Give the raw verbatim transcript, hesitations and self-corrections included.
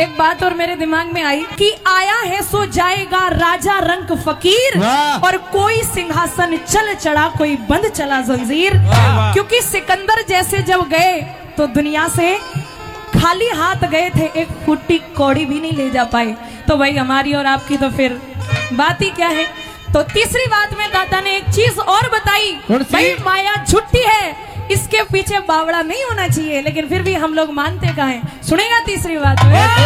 एक बात और मेरे दिमाग में आई कि आया है सो जाएगा राजा रंग फकीर, और कोई सिंहासन चल चढ़ा कोई बंद चला जंजीर। क्योंकि सिकंदर जैसे जब गए तो दुनिया से खाली हाथ गए थे, एक फुट्टी कौड़ी भी नहीं ले जा पाए। तो भाई हमारी और आपकी तो फिर बात ही क्या है। तो तीसरी बात में दादा ने एक चीज और बताई, भाई माया झूठी है, इसके पीछे बावड़ा नहीं होना चाहिए, लेकिन फिर भी हम लोग मानते कहाँ हैं। सुनेगा तीसरी बात में।